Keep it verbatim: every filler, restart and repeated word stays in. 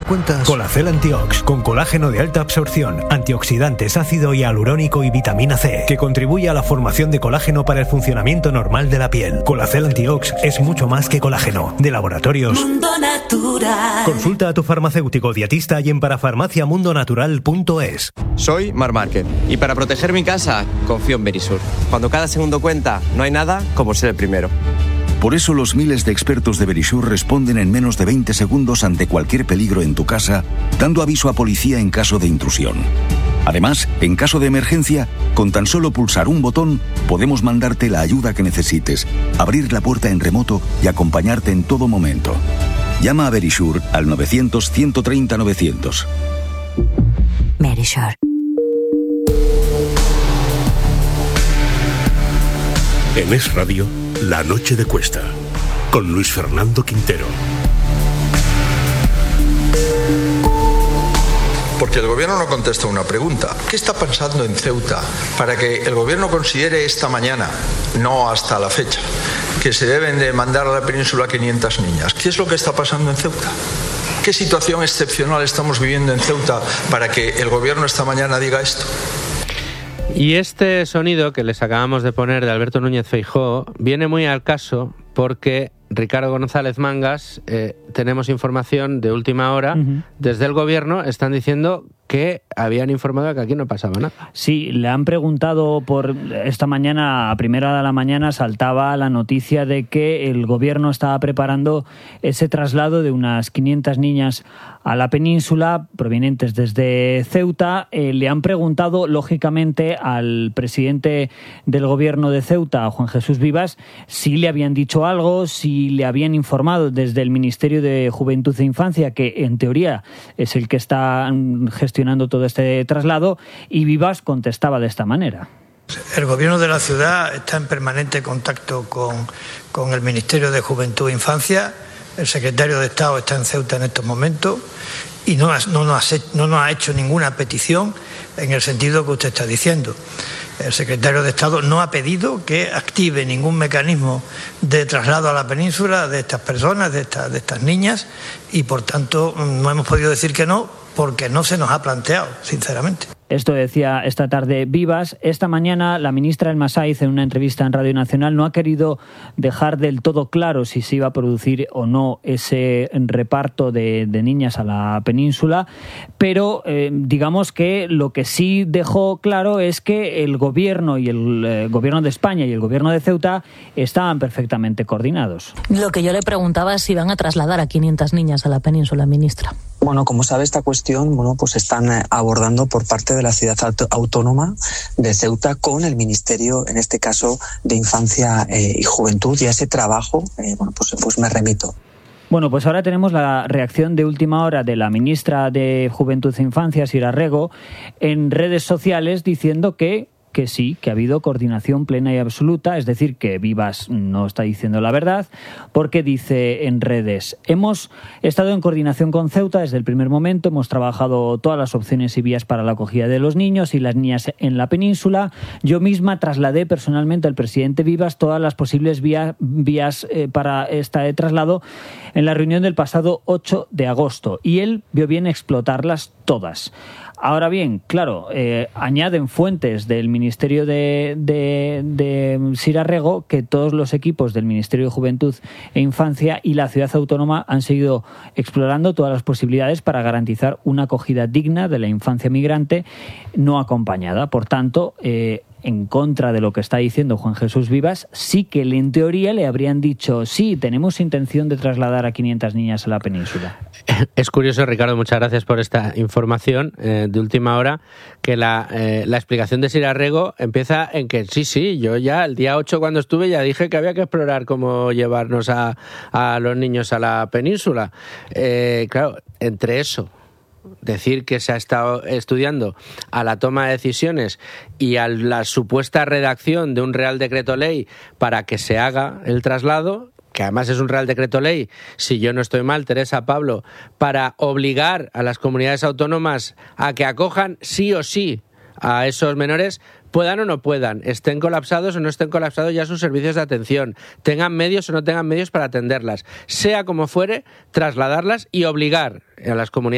cuentas? Colacel Antiox, con colágeno de alta absorción, antioxidantes, ácido hialurónico y vitamina C, que contribuye a la formación de colágeno para el funcionamiento normal de la piel. Colacel Antiox es mucho más que colágeno. De Laboratorios Mundo Natural. Consulta a tu farmacéutico dietista y en parafarmacia mundo natural punto es. Soy Mar Márquez y para proteger mi casa confío en Verisur. Cuando cada segundo cuenta, no hay nada como ser el primero. Por eso los miles de expertos de Verisur responden en menos de veinte segundos ante cualquier peligro en tu casa, dando aviso a policía en caso de intrusión. Además, en caso de emergencia, con tan solo pulsar un botón, podemos mandarte la ayuda que necesites, abrir la puerta en remoto y acompañarte en todo momento. Llama a Verisur al novecientos, ciento treinta, novecientos. Verisur. En Es Radio, La Noche de Cuesta, con Luis Fernando Quintero. Porque el gobierno no contesta una pregunta. ¿Qué está pasando en Ceuta para que el gobierno considere esta mañana, no hasta la fecha, que se deben de mandar a la península quinientas niñas? ¿Qué es lo que está pasando en Ceuta? ¿Qué situación excepcional estamos viviendo en Ceuta para que el gobierno esta mañana diga esto? Y este sonido que les acabamos de poner de Alberto Núñez Feijóo viene muy al caso porque Ricardo González Mangas, eh, tenemos información de última hora, uh-huh. Desde el gobierno están diciendo que habían informado de que aquí no pasaba nada. Sí, le han preguntado por esta mañana, a primera hora de la mañana, saltaba la noticia de que el gobierno estaba preparando ese traslado de unas quinientas niñas a la península, provenientes desde Ceuta. Eh, le han preguntado, lógicamente, al presidente del gobierno de Ceuta, Juan Jesús Vivas, si le habían dicho algo, si le habían informado desde el Ministerio de Juventud e Infancia, que en teoría es el que está gestionando todo este traslado, y Vivas contestaba de esta manera. El gobierno de la ciudad está en permanente contacto con, con el Ministerio de Juventud e Infancia. El secretario de Estado está en Ceuta en estos momentos y no, no, nos, ha, no nos ha hecho ninguna petición en el sentido que usted está diciendo. El secretario de Estado no ha pedido que active ningún mecanismo de traslado a la península de estas personas, de, esta, de estas niñas, y por tanto no hemos podido decir que no, porque no se nos ha planteado, sinceramente. Esto decía esta tarde Vivas. Esta mañana la ministra El Masaiz, en una entrevista en Radio Nacional, no ha querido dejar del todo claro si se iba a producir o no ese reparto de, de niñas a la península, pero eh, digamos que lo que sí dejó claro es que el gobierno y el eh, gobierno de España y el gobierno de Ceuta estaban perfectamente coordinados. Lo que yo le preguntaba es si van a trasladar a quinientas niñas a la península, ministra. Bueno, como sabe, esta cuestión, bueno, pues están abordando por parte de la ciudad autónoma de Ceuta con el Ministerio, en este caso, de Infancia eh, y Juventud, y a ese trabajo, eh, bueno, pues, pues me remito. Bueno, pues ahora tenemos la reacción de última hora de la ministra de Juventud e Infancia, Sira Rego, en redes sociales diciendo que que sí, que ha habido coordinación plena y absoluta, es decir, que Vivas no está diciendo la verdad, porque dice en redes: hemos estado en coordinación con Ceuta desde el primer momento, hemos trabajado todas las opciones y vías para la acogida de los niños y las niñas en la península. Yo misma trasladé personalmente al presidente Vivas todas las posibles vía, vías eh, para este traslado en la reunión del pasado ocho de agosto, y él vio bien explotarlas todas. Ahora bien, claro, eh, añaden fuentes del Ministerio de, de, de Sira Rego que todos los equipos del Ministerio de Juventud e Infancia y la Ciudad Autónoma han seguido explorando todas las posibilidades para garantizar una acogida digna de la infancia migrante no acompañada. Por tanto, eh, en contra de lo que está diciendo Juan Jesús Vivas, sí que en teoría le habrían dicho: sí, tenemos intención de trasladar a quinientas niñas a la península. Es curioso, Ricardo, muchas gracias por esta información eh, de última hora, que la, eh, la explicación de Sira Rego empieza en que sí, sí, yo ya el día ocho cuando estuve ya dije que había que explorar cómo llevarnos a, a los niños a la península. Eh, claro, entre eso, decir que se ha estado estudiando a la toma de decisiones y a la supuesta redacción de un Real Decreto Ley para que se haga el traslado, que además es un Real Decreto Ley, si yo no estoy mal, Teresa, Pablo, para obligar a las comunidades autónomas a que acojan sí o sí a esos menores, puedan o no puedan, estén colapsados o no estén colapsados ya sus servicios de atención, tengan medios o no tengan medios para atenderlas, sea como fuere, trasladarlas y obligar a las comunidades